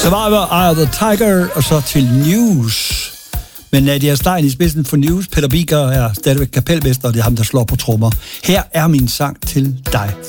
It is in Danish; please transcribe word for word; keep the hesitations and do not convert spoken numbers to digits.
Survivor, Eye of the Tiger, og så til News. Men Nadia Stein i spidsen for News. Peter Biker er stadigvæk kapelmester, og det er ham, der slår på trommer. Her er min sang til dig.